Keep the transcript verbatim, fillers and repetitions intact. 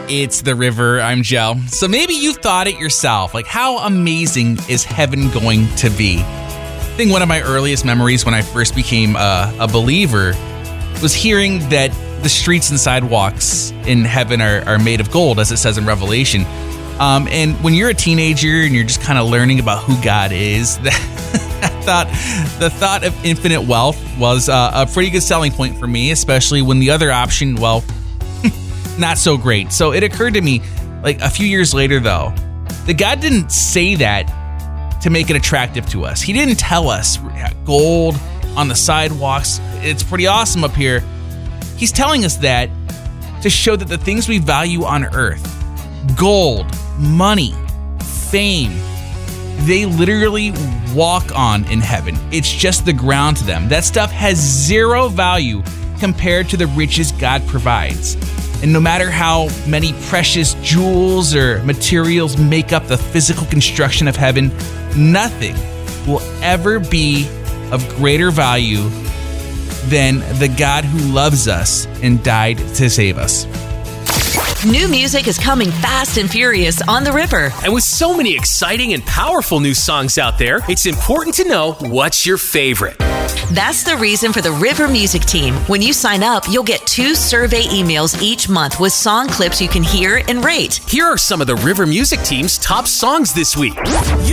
It's The River. I'm Joe. So maybe you've thought it yourself, like how amazing is heaven going to be? I think one of my earliest memories when I first became a, a believer was hearing that the streets and sidewalks in heaven are, are made of gold, as it says in Revelation. Um, and when you're a teenager and you're just kind of learning about who God is, that thought, the thought of infinite wealth was uh, a pretty good selling point for me, especially when the other option, well, not so great. So it occurred to me, like a few years later, though, that God didn't say that to make it attractive to us. He didn't tell us gold on the sidewalks, it's pretty awesome up here. He's telling us that to show that the things we value on earth, gold, money, fame, they literally walk on in heaven. It's just the ground to them. That stuff has zero value compared to the riches God provides. And no matter how many precious jewels or materials make up the physical construction of heaven, nothing will ever be of greater value than the God who loves us and died to save us. New music is coming fast and furious on The River. And with so many exciting and powerful new songs out there, it's important to know what's your favorite. That's the reason for the River Music Team. When you sign up, you'll get two survey emails each month with song clips you can hear and rate. Here are some of the River Music Team's top songs this week.